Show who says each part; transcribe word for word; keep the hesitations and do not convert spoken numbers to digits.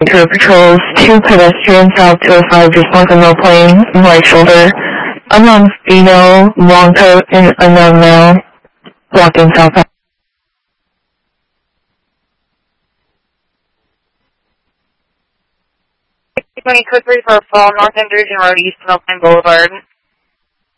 Speaker 1: Tour patrols, two pedestrians south to a five responsive no plane, white shoulder, unknown female, long coat, and unknown male, blocking south.
Speaker 2: twenty, code three for fall, North End Region Road, East Milton Boulevard.